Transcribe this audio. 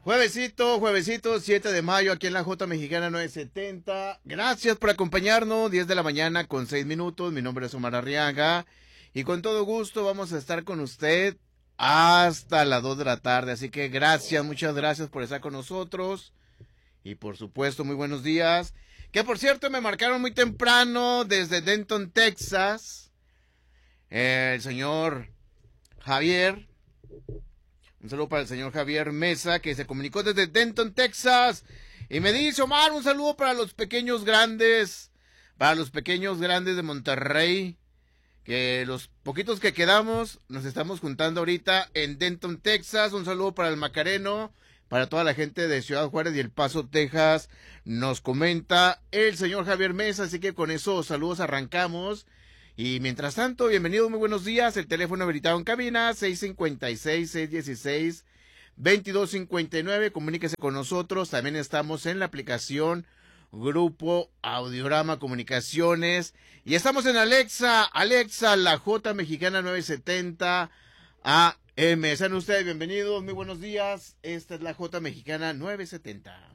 Juevesito, 7 de mayo, aquí en la J Mexicana 970. Gracias por acompañarnos, 10 de la mañana con 6 minutos. Mi nombre es Omar Arriaga y con todo gusto vamos a estar con usted hasta las 2 de la tarde. Así que gracias, muchas gracias por estar con nosotros. Y por supuesto, muy buenos días. Que por cierto, me marcaron muy temprano desde Denton, Texas. El señor Javier. Un saludo para el señor Javier Mesa, que se comunicó desde Denton, Texas. Y me dice, Omar, un saludo para los pequeños grandes de Monterrey. Que los poquitos que quedamos, nos estamos juntando ahorita en Denton, Texas. Un saludo para el Macareno, para toda la gente de Ciudad Juárez y El Paso, Texas. Nos comenta el señor Javier Mesa, así que con esos saludos arrancamos. Y mientras tanto, bienvenidos, muy buenos días. El teléfono habilitado en cabina, 656-616-2259. Comuníquese con nosotros. También estamos en la aplicación Grupo Audiorama Comunicaciones. Y estamos en Alexa, la J Mexicana 970 AM. Sean ustedes bienvenidos, muy buenos días. Esta es la J Mexicana 970.